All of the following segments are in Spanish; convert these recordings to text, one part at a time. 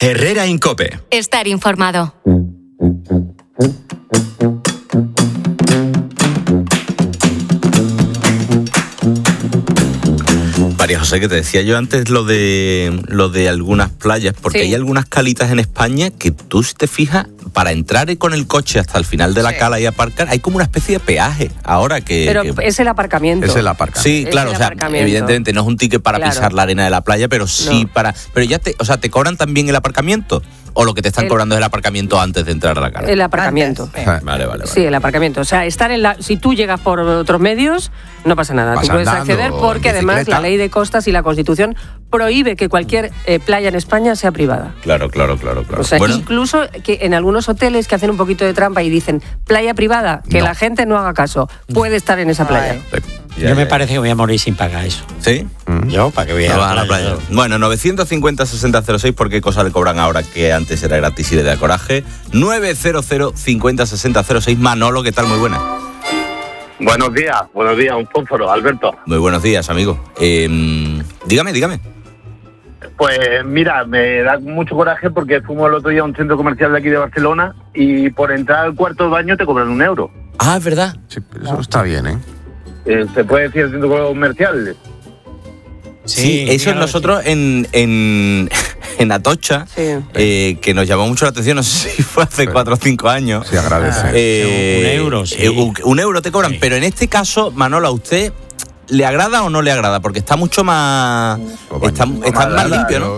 Herrera Incope. Estar informado. María José, que te decía yo antes lo de algunas playas, porque hay algunas calitas en España que tú, si te fijas, para entrar con el coche hasta el final de la cala y aparcar, hay como una especie de peaje ahora que... Pero es el aparcamiento. Es el aparcamiento. Sí, claro, o sea, evidentemente no es un ticket para pisar la arena de la playa, pero sí para... Pero ya ¿te cobran también el aparcamiento? ¿O lo que te están cobrando es el aparcamiento antes de entrar a la cala? El aparcamiento. Vale. Sí, el aparcamiento. O sea, estar si tú llegas por otros medios, no pasa nada. Tú puedes acceder porque además la ley de costas y la Constitución prohíbe que cualquier playa en España sea privada. Claro. O sea, incluso que en algunos hoteles que hacen un poquito de trampa y dicen playa privada, que la gente no haga caso, puede estar en esa playa. Me parece que voy a morir sin pagar eso. ¿Sí? Yo, ¿para qué voy a la playa? Bueno, 950-6006, ¿por qué cosa le cobran ahora que antes era gratis y le da coraje? 900-50-6006. Manolo, ¿qué tal? Muy buena. Buenos días, un fósforo, Alberto. Muy buenos días, amigo. Dígame. Pues mira, me da mucho coraje porque fuimos el otro día a un centro comercial de aquí de Barcelona y por entrar al cuarto de baño te cobran €1. Ah, es verdad. Sí, eso está bien, ¿eh? ¿Se puede decir el centro comercial? Sí, eso es nosotros en Atocha, que nos llamó mucho la atención, no sé si fue hace 4 o 5 años. Se agradece. €1, sí. €1 te cobran, pero en este caso, Manolo, ¿a usted le agrada o no le agrada? Porque está mucho más... Está más limpio, ¿no?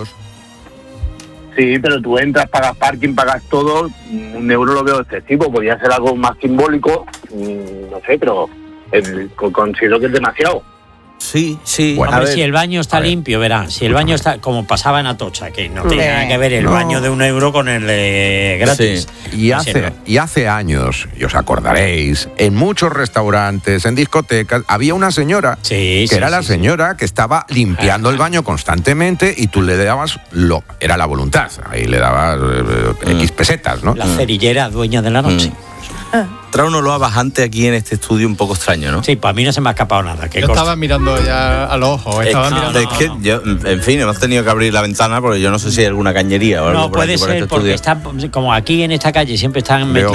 Sí, pero tú entras, pagas parking, pagas todo, €1 lo veo excesivo, podría ser algo más simbólico, no sé, pero considero que es demasiado. Sí. Bueno, a ver, si el baño está limpio, verás, si el baño está como pasaba en Atocha, que no tiene nada que ver el baño de €1 con el de gratis. Sí. Y hace años, y os acordaréis, en muchos restaurantes, en discotecas, había una señora la señora que estaba limpiando el baño constantemente y tú le dabas era la voluntad, ahí le dabas X pesetas, ¿no? La cerillera dueña de la noche. Trae uno lo bajante aquí en este estudio un poco extraño, ¿no? Sí, para mí no se me ha escapado nada. Yo estaba mirando ya a los ojos. Yo, en fin, hemos tenido que abrir la ventana porque yo no sé si hay alguna cañería o algo no, por puede aquí, por ser, este porque estudio. está, como aquí en esta calle siempre están mezclados